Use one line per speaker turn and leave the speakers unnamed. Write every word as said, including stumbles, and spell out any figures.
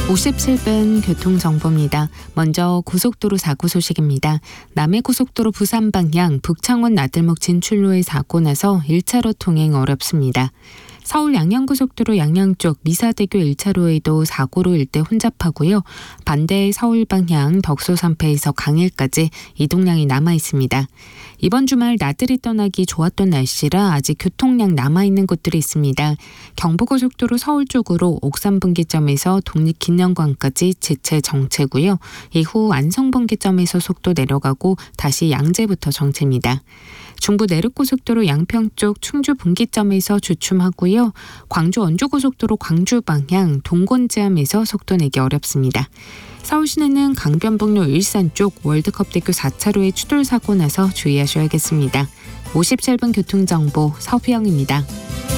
오십칠 분 교통정보입니다. 먼저 고속도로 사고 소식입니다. 남해고속도로 부산 방향 북창원 나들목 진출로에 사고 나서 일 차로 통행 어렵습니다. 서울 양양고속도로 양양 쪽 미사대교 일 차로에도 사고로 일대 혼잡하고요. 반대 서울 방향 덕소산패에서 강일까지 이동량이 남아 있습니다. 이번 주말 나들이 떠나기 좋았던 날씨라 아직 교통량 남아있는 곳들이 있습니다. 경부고속도로 서울 쪽으로 옥산분기점에서 독립기념관까지 지체 정체고요. 이후 안성분기점에서 속도 내려가고 다시 양재부터 정체입니다. 중부 내륙고속도로 양평 쪽 충주 분기점에서 주춤하고요. 광주 원주고속도로 광주 방향 동곤지암에서 속도 내기 어렵습니다. 서울 시내는 강변북로 일산 쪽 월드컵대교 사 차로에 추돌 사고 나서 주의하셔야겠습니다. 오십칠 분 교통정보 서휘영입니다.